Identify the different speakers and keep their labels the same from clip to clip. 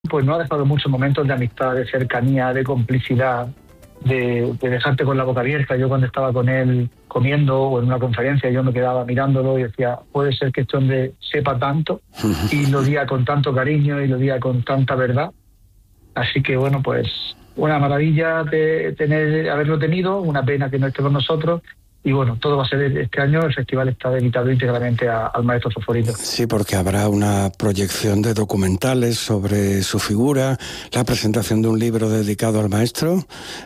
Speaker 1: pues no ha dejado muchos momentos de amistad, de cercanía, de complicidad, de dejarte con la boca abierta. Yo cuando estaba con él comiendo o en una conferencia, yo me quedaba mirándolo y decía, puede ser que este hombre sepa tanto y lo diga con tanto cariño y lo diga con tanta verdad. Así que bueno, pues una maravilla de haberlo tenido, una pena que no esté con nosotros. Y bueno, todo va a ser este año, el festival está dedicado íntegramente al maestro Fosforito.
Speaker 2: Sí, porque habrá una proyección de documentales sobre su figura, la presentación de un libro dedicado al maestro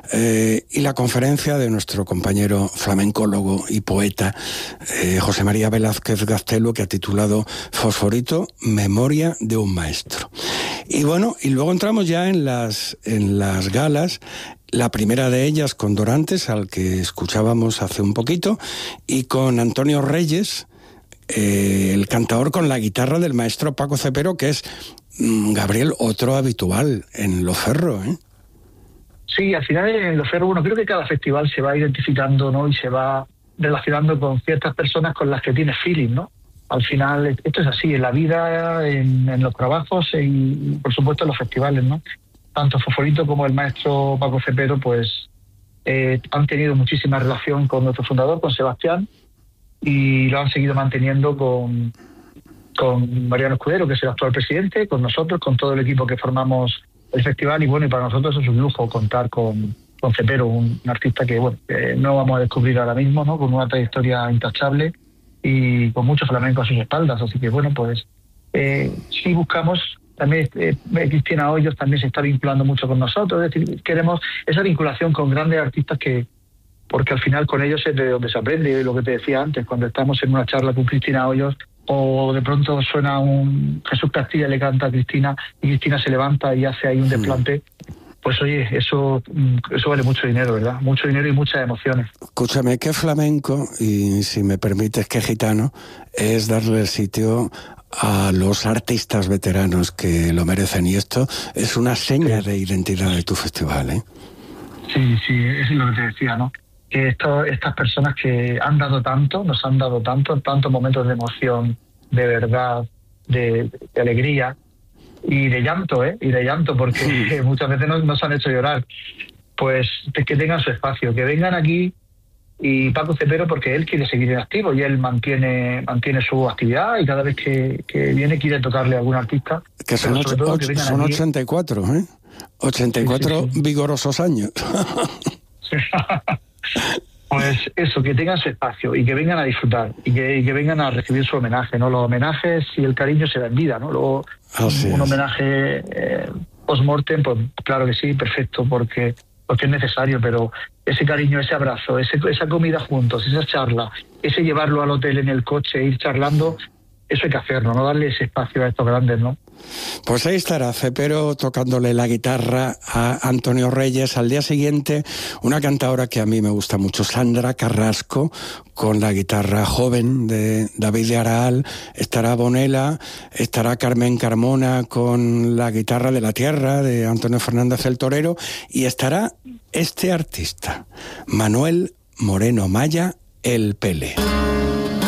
Speaker 2: y la conferencia de nuestro compañero flamencólogo y poeta José María Velázquez Gaztelu, que ha titulado Fosforito, Memoria de un maestro. Y bueno, y luego entramos ya en las galas. La primera de ellas con Dorantes, al que escuchábamos hace un poquito, y con Antonio Reyes, el cantador con la guitarra del maestro Paco Cepero, que es, Gabriel, otro habitual en Loferro, ¿eh?
Speaker 1: Sí, al final en Loferro, bueno, creo que cada festival se va identificando, ¿no? Y se va relacionando con ciertas personas con las que tiene feeling, ¿no? Al final esto es así, en la vida, en los trabajos y por supuesto en los festivales, ¿no? Tanto Fosforito como el maestro Paco Cepero, pues han tenido muchísima relación con nuestro fundador, con Sebastián, y lo han seguido manteniendo con Mariano Escudero, que es el actual presidente, con nosotros, con todo el equipo que formamos el festival. Y bueno, y para nosotros es un lujo contar con Cepero, un artista que bueno, no vamos a descubrir ahora mismo, ¿no? Con una trayectoria intachable y con mucho flamenco a sus espaldas. Así que bueno, pues sí buscamos. También Cristina Hoyos también se está vinculando mucho con nosotros. Es decir, queremos esa vinculación con grandes artistas porque al final con ellos es de donde se aprende. Lo que te decía antes, cuando estamos en una charla con Cristina Hoyos o de pronto suena un Jesús Castilla, le canta a Cristina y Cristina se levanta y hace ahí un desplante, pues oye, eso vale mucho dinero, ¿verdad? Mucho dinero y muchas emociones.
Speaker 2: Escúchame, que flamenco, y si me permites que gitano, es darle el sitio a los artistas veteranos que lo merecen, y esto es una seña de identidad de tu festival, ¿eh?
Speaker 1: Sí, eso es lo que te decía, ¿no? Que estas personas que han dado tanto, nos han dado tantos momentos de emoción, de verdad, de alegría y de llanto, porque muchas veces nos han hecho llorar. Pues que tengan su espacio, que vengan aquí. Y Paco Cepero, porque él quiere seguir en activo y él mantiene su actividad, y cada vez que viene quiere tocarle a algún artista.
Speaker 2: Que son 84, ¿eh? 84 sí. Vigorosos años.
Speaker 1: Pues eso, que tengan su espacio y que vengan a disfrutar y que vengan a recibir su homenaje, ¿no? Los homenajes y el cariño se da en vida, ¿no? Luego un homenaje post-mortem, pues claro que sí, perfecto, porque es necesario, pero ese cariño, ese abrazo, esa comida juntos, esa charla, ese llevarlo al hotel en el coche e ir charlando, eso hay que hacerlo, ¿no? Darle ese espacio a estos grandes, ¿no?
Speaker 2: Pues ahí estará Cepero tocándole la guitarra a Antonio Reyes. Al día siguiente, una cantadora que a mí me gusta mucho, Sandra Carrasco, con la guitarra joven de David de Araal. Estará Bonela, estará Carmen Carmona con la guitarra de la tierra de Antonio Fernández el Torero, y estará este artista, Manuel Moreno Maya, el Pele.